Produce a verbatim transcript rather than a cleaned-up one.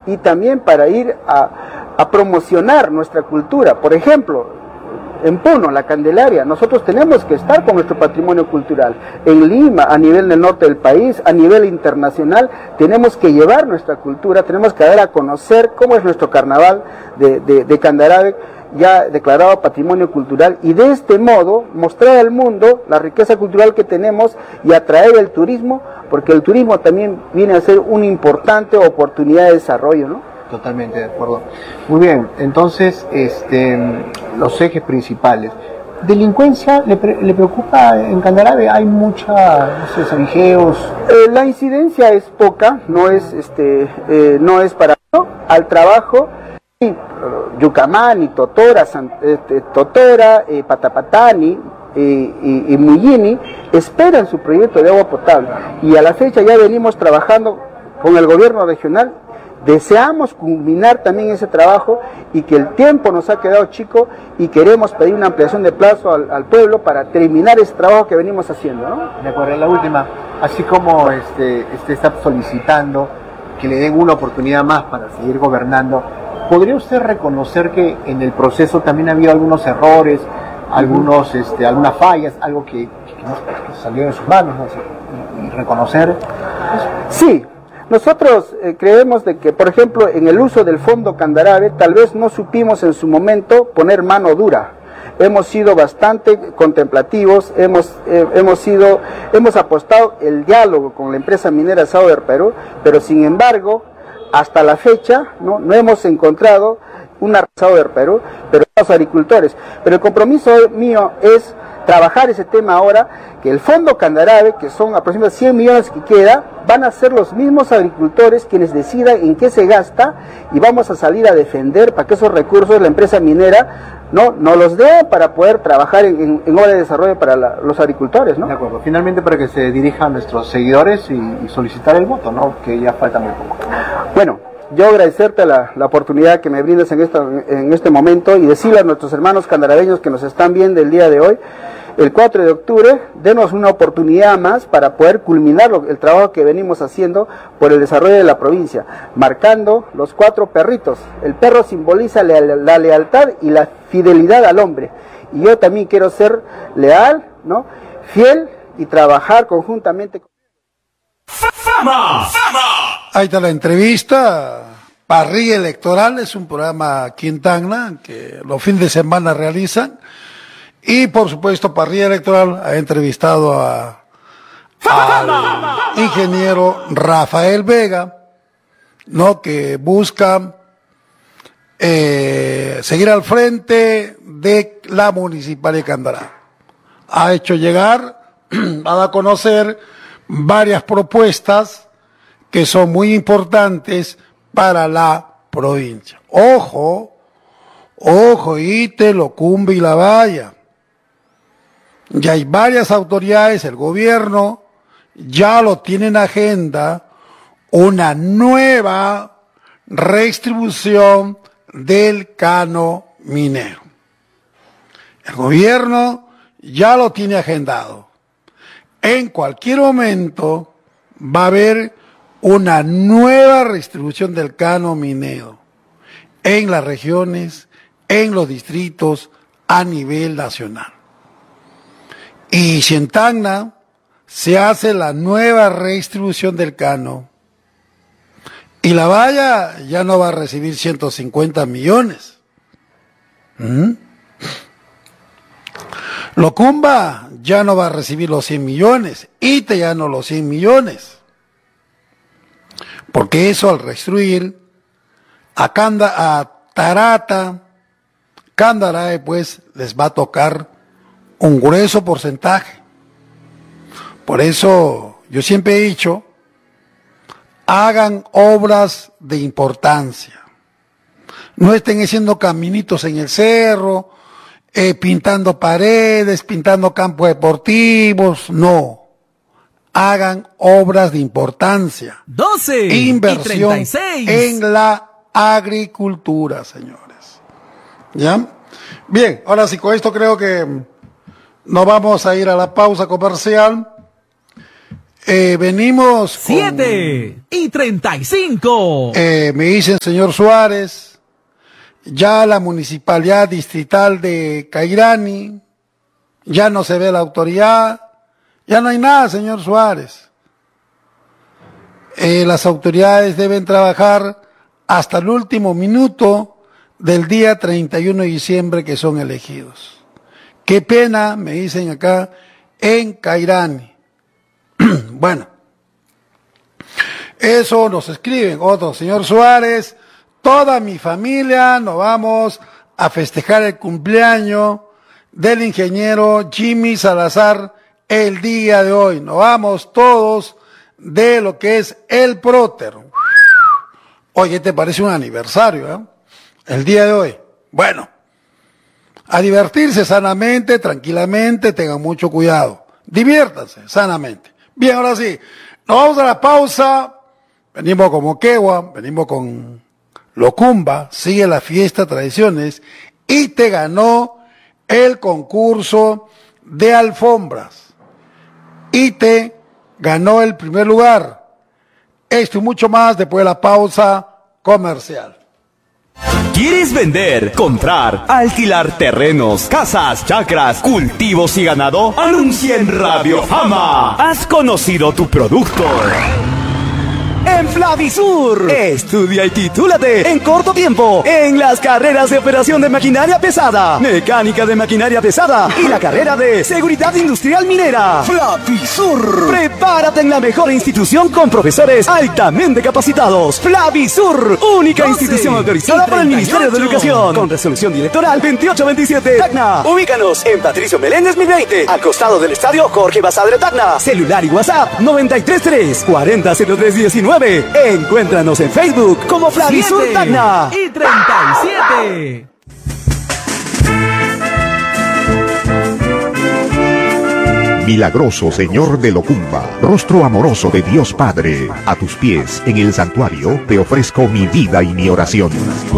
y también para ir a, a promocionar nuestra cultura. Por ejemplo, en Puno, la Candelaria, nosotros tenemos que estar con nuestro patrimonio cultural. En Lima, a nivel del norte del país, a nivel internacional, tenemos que llevar nuestra cultura, tenemos que dar a conocer cómo es nuestro carnaval de, de, de Candarave, ya declarado patrimonio cultural, y de este modo mostrar al mundo la riqueza cultural que tenemos y atraer el turismo, porque el turismo también viene a ser una importante oportunidad de desarrollo, ¿no? Totalmente de acuerdo. Muy bien, entonces, este, los ejes principales. ¿Delincuencia le, pre le preocupa en Candarave? ¿Hay mucha, no sé, sabijeos? Eh, la incidencia es poca, no es, este, eh, no es para no, al trabajo. Y, Yucamani, Totora, San, este, Totora, eh, Patapatani eh, y, y Muyini esperan su proyecto de agua potable. Y a la fecha ya venimos trabajando con el gobierno regional. Deseamos culminar también ese trabajo y que el tiempo nos ha quedado chico y queremos pedir una ampliación de plazo al, al pueblo para terminar ese trabajo que venimos haciendo, ¿no? De acuerdo, la última, así como este, este está solicitando que le den una oportunidad más para seguir gobernando, ¿podría usted reconocer que en el proceso también ha habido algunos errores, algunos, este, algunas fallas, algo que, que, no, que salió de sus manos, ¿no? y, y reconocer eso? Sí. Nosotros eh, creemos de que, por ejemplo, en el uso del Fondo Candarave, tal vez no supimos en su momento poner mano dura. Hemos sido bastante contemplativos, hemos, eh, hemos, sido, hemos apostado el diálogo con la empresa minera Sauer Perú, pero sin embargo, hasta la fecha, no, no hemos encontrado una Sauer Perú, pero los agricultores. Pero el compromiso mío es trabajar ese tema ahora, que el Fondo Candarave, que son aproximadamente cien millones que queda, van a ser los mismos agricultores quienes decidan en qué se gasta, y vamos a salir a defender para que esos recursos la empresa minera no nos los dé para poder trabajar en, en, en obra de desarrollo para la, los agricultores, ¿no? De acuerdo, finalmente para que se dirija a nuestros seguidores y, y solicitar el voto, ¿no? Que ya falta muy poco. Bueno, yo agradecerte la, la oportunidad que me brindas en, esta, en este momento y decirle a nuestros hermanos candaraveños que nos están viendo el día de hoy, el cuatro de octubre, denos una oportunidad más para poder culminar lo, el trabajo que venimos haciendo por el desarrollo de la provincia, marcando los cuatro perritos. El perro simboliza la, la lealtad y la fidelidad al hombre, y yo también quiero ser leal, ¿no?, fiel, y trabajar conjuntamente con... ¡Fama! ¡Fama! Ahí está la entrevista. Parrilla Electoral es un programa aquí en Tacna que los fines de semana realizan. Y por supuesto, Parrilla Electoral ha entrevistado a al ingeniero Rafael Vega, ¿no?, que busca eh, seguir al frente de la Municipalidad de Candarave. Ha hecho llegar, ha dado a conocer varias propuestas que son muy importantes para la provincia. Ojo, ojo, Ite, Locumbe y La Valla. Ya hay varias autoridades, el gobierno ya lo tiene en agenda, una nueva redistribución del cano minero. El gobierno ya lo tiene agendado. En cualquier momento va a haber una nueva redistribución del cano minero en las regiones, en los distritos, a nivel nacional. Y si en Tacna se hace la nueva redistribución del cano, y La Valla ya no va a recibir ciento cincuenta millones. ¿Mm? Locumba ya no va a recibir los cien millones, Ite ya no los cien millones. Porque eso al restruir a, Canda, a Tarata, Candarave, pues les va a tocar un grueso porcentaje. Por eso yo siempre he dicho, hagan obras de importancia. No estén haciendo caminitos en el cerro, eh, pintando paredes, pintando campos deportivos, no. Hagan obras de importancia. doce Inversión y treinta y seis. En la agricultura, señores. ¿Ya? Bien, ahora sí, con esto creo que nos vamos a ir a la pausa comercial. Eh, venimos con, siete y treinta y cinco. Eh, me dicen, señor Suárez, ya la municipalidad distrital de Cairani, ya no se ve la autoridad, ya no hay nada, señor Suárez. Eh, las autoridades deben trabajar hasta el último minuto del día treinta y uno de diciembre que son elegidos. Qué pena, me dicen acá, en Cairani. Bueno, eso nos escriben otros, señor Suárez, toda mi familia nos vamos a festejar el cumpleaños del ingeniero Jimmy Salazar el día de hoy. Nos vamos todos de lo que es el próter. Oye, ¿te parece un aniversario, eh? El día de hoy. Bueno, a divertirse sanamente, tranquilamente, tengan mucho cuidado. Diviértanse sanamente. Bien, ahora sí, nos vamos a la pausa. Venimos con Moquegua, venimos con Locumba, sigue la fiesta, tradiciones, y te ganó el concurso de alfombras. Y te ganó el primer lugar. Esto y mucho más después de la pausa comercial. ¿Quieres vender, comprar, alquilar terrenos, casas, chacras, cultivos y ganado? Anuncia en Radio Fama. ¿Has conocido tu producto? En Flavisur. Estudia y titúlate en corto tiempo en las carreras de operación de maquinaria pesada, mecánica de maquinaria pesada y la carrera de seguridad industrial minera. Flavisur. Prepárate en la mejor institución con profesores altamente capacitados. Flavisur, única institución autorizada por el Ministerio de Educación, con resolución directoral veintiocho veintisiete. Tacna. Ubícanos en Patricio Meléndez mil veinte, al costado del estadio Jorge Basadre Tacna. Celular y WhatsApp noventa y tres tres cuarenta cero tres diecinueve. Encuéntranos en Facebook como Flavisur Tacna. Y treinta y siete. Milagroso Señor de Locumba, rostro amoroso de Dios Padre, a tus pies en el santuario te ofrezco mi vida y mi oración.